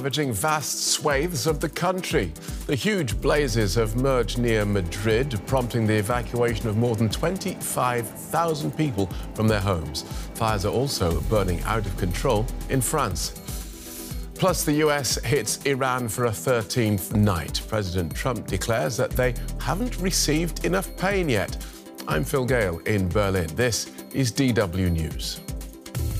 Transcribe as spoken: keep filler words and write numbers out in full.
ravaging vast swathes of the country. The huge blazes have merged near Madrid, prompting the evacuation of more than twenty-five thousand people from their homes. Fires are also burning out of control in France. Plus, the U S hits Iran for a thirteenth night. President Trump declares that they haven't received enough pain yet. I'm Phil Gale in Berlin. This is D W News.